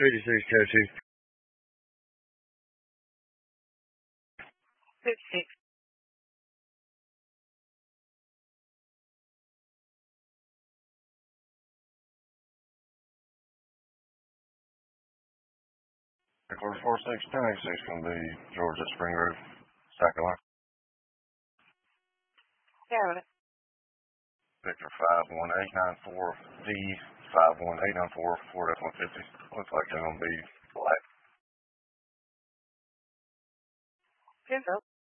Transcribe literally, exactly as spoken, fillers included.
eighty-six County. fifty-six. Air four six ten eighty-six going to be Georgia Spring Grove, South Carolina. Yeah. Victor five one eight nine four D five one eight nine four Ford F one fifty. Looks like they're going to be black. Info.